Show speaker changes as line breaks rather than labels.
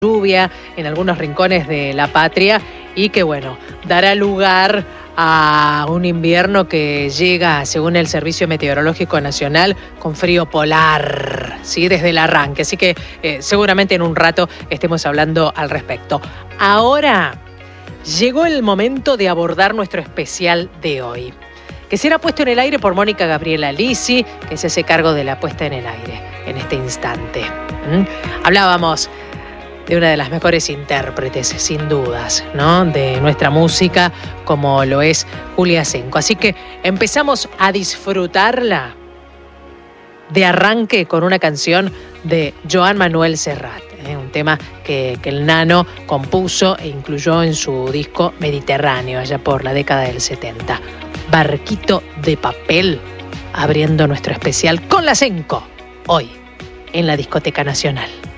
lluvia en algunos rincones de la patria y que, bueno, dará lugar a un invierno que llega, según el Servicio Meteorológico Nacional, con frío polar, ¿sí? Desde el arranque. Así que seguramente en un rato estemos hablando al respecto. Ahora llegó el momento de abordar nuestro especial de hoy, que será puesto en el aire por Mónica Gabriela Lisi, que se hace cargo de la puesta en el aire en este instante. Hablábamos de una de las mejores intérpretes, sin dudas, ¿no?, de nuestra música, como lo es Julia Senko. Así que empezamos a disfrutarla de arranque con una canción de Joan Manuel Serrat, un tema que el Nano compuso e incluyó en su disco Mediterráneo, allá por la década del 70. Barquito de papel, abriendo nuestro especial con la Senko, hoy en la Discoteca Nacional.